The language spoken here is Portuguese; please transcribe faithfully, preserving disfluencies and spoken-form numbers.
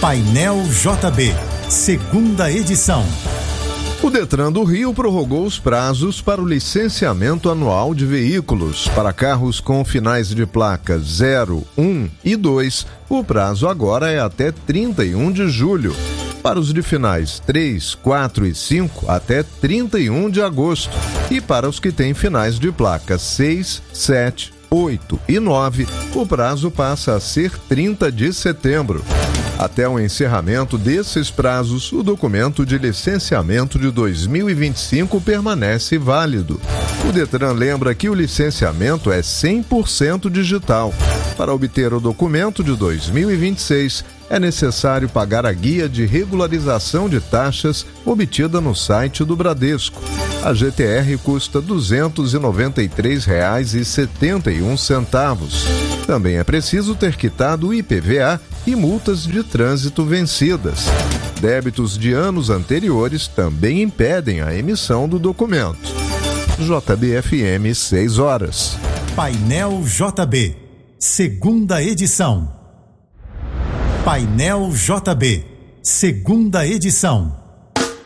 Painel J B, segunda edição. O Detran do Rio prorrogou os prazos para o licenciamento anual de veículos. Para carros com finais de placa zero, um e dois, o prazo agora é até trinta e um de julho. Para os de finais três, quatro e cinco, até trinta e um de agosto. E para os que têm finais de placa seis, sete, oito e nove, o prazo passa a ser trinta de setembro. Até o encerramento desses prazos, o documento de licenciamento de dois mil e vinte e cinco permanece válido. O Detran lembra que o licenciamento é cem por cento digital. Para obter o documento de dois mil e vinte e seis, é necessário pagar a guia de regularização de taxas obtida no site do Bradesco. A G T R custa duzentos e noventa e três reais e setenta e um centavos. Também é preciso ter quitado o I P V A e multas de trânsito vencidas. Débitos de anos anteriores também impedem a emissão do documento. J B F M, seis horas. Painel J B, segunda edição. Painel J B, segunda edição.